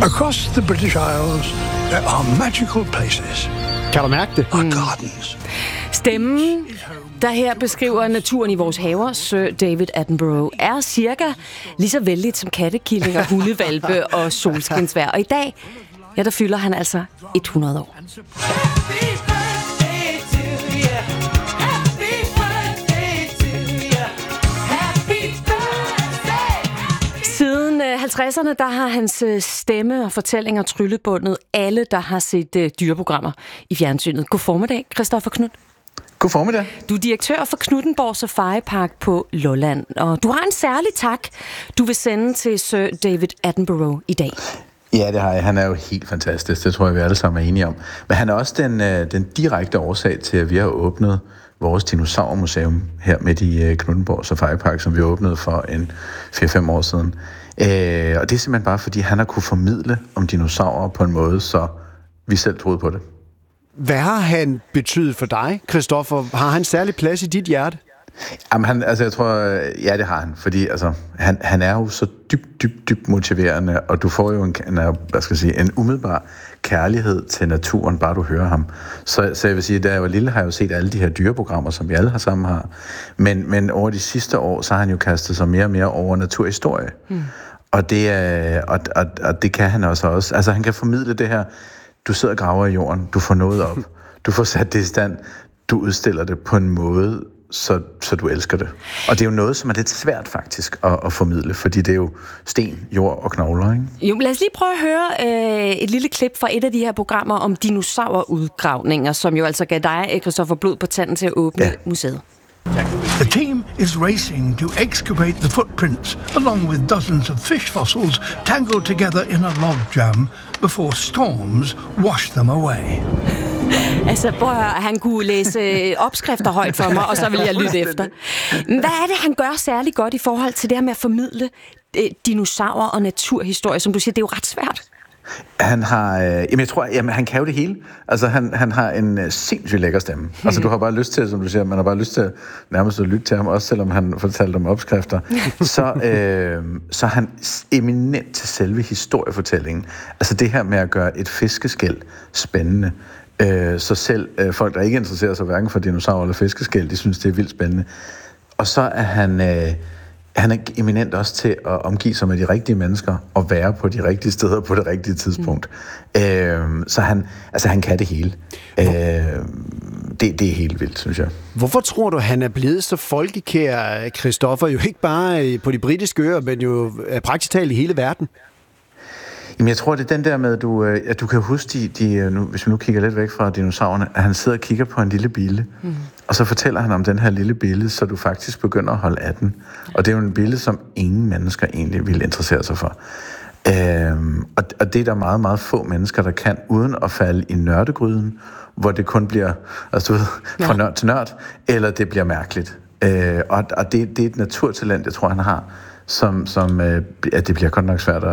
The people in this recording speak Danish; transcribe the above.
Across the British Isles, there are magical places. Kan du mærke det? Og gardens. Stemmen, der her beskriver naturen i vores haver, Sir David Attenborough, er cirka lige så vældigt som kattekillinger, hundevalpe og solskinsvejr. Og i dag, ja, der fylder han altså 100 år. Siden 50'erne, der har hans stemme og fortællinger tryllebundet alle, der har set dyreprogrammer i fjernsynet. God formiddag, Christoffer Knudt. God formiddag. Du er direktør for Knuthenborg Safari Park på Lolland, og du har en særlig tak, du vil sende til Sir David Attenborough i dag. Ja, det har jeg. Han er jo helt fantastisk. Det tror jeg, vi alle sammen er enige om. Men han er også den direkte årsag til, at vi har åbnet vores dinosaurmuseum her midt i Knuthenborg Safari Park, som vi åbnede for en 4-5 år siden. Og det er simpelthen bare, fordi han har kunne formidle om dinosaurer på en måde, så vi selv troede på det. Hvad har han betydet for dig, Christoffer? Har han særlig plads i dit hjerte? Jamen, jeg tror, ja, det har han, fordi han er jo så dybt motiverende, og du får jo en umiddelbar kærlighed til naturen, bare du hører ham. Så jeg vil sige, da jeg var lille, har jeg jo set alle de her dyreprogrammer, som vi alle har sammen har. Men over de sidste år, så har han jo kastet sig mere og mere over naturhistorie. Og det kan han også. Altså, han kan formidle det her. Du sidder og graver i jorden, du får noget op, du får sat det i stand, du udstiller det på en måde, så du elsker det. Og det er jo noget, som er lidt svært faktisk at formidle, fordi det er jo sten, jord og knogler, ikke? Jo, lad os lige prøve at høre et lille klip fra et af de her programmer om dinosaurudgravninger, som jo altså gav dig, Christoffer, blod på tanden til at åbne museet. The team is racing to excavate the footprints, along with dozens of fish fossils tangled together in a log jam before storms wash them away. Altså, han kunne læse opskrifter højt for mig, og så vil jeg lytte efter. Hvad er det, han gør særlig godt i forhold til det her med at formidle dinosaurer og naturhistorie? Som du siger, det er jo ret svært. Han har, jeg tror, han kan jo det hele. Altså, han har en sindssygt lækker stemme. Altså, du har bare lyst til, som du siger, man har bare lyst til nærmest at lytte til ham, også selvom han fortalte om opskrifter. Så han eminent til selve historiefortællingen. Altså, det her med at gøre et fiskeskæl spændende. Så selv folk, der ikke interesserer sig hverken for dinosaurer eller fiskeskæl, de synes, det er vildt spændende. Og så er han er eminent også til at omgive sig med de rigtige mennesker og være på de rigtige steder på det rigtige tidspunkt. Så han kan det hele. Det er helt vildt, synes jeg. Hvorfor tror du, han er blevet så folkekær, Christoffer? Jo ikke bare på de britiske øer, men jo praktisk talt i hele verden. Jamen, jeg tror, det er den der med, at du kan huske, hvis vi nu kigger lidt væk fra dinosaurerne, at han sidder og kigger på en lille bille, og så fortæller han om den her lille bille, så du faktisk begynder at holde af den. Og det er jo en bille, som ingen mennesker egentlig vil interessere sig for. Og det er der meget, meget få mennesker, der kan, uden at falde i nørdegryden, hvor det kun bliver fra nørd til nørd, eller det bliver mærkeligt. Og det er et naturtalent, jeg tror, han har, som at det bliver godt nok svært